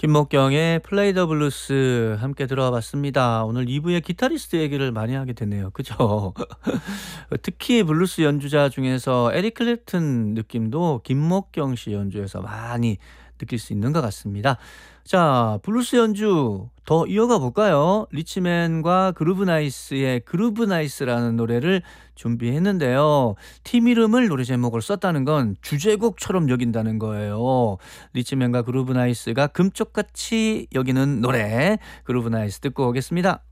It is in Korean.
김목경의 플레이 더 블루스 함께 들어봤습니다. 오늘 2부에 기타리스트 얘기를 많이 하게 되네요. 그죠? 특히 블루스 연주자 중에서 에릭 클랩튼 느낌도 김목경 씨 연주에서 많이 느낄 수 있는 것 같습니다. 자, 블루스 연주 더 이어가 볼까요? 리치맨과 그루브나이스의 그루브나이스라는 노래를 준비했는데요. 팀 이름을 노래 제목으로 썼다는 건 주제곡처럼 여긴다는 거예요. 리치맨과 그루브나이스가 금쪽같이 여기는 노래, 그루브나이스 듣고 오겠습니다.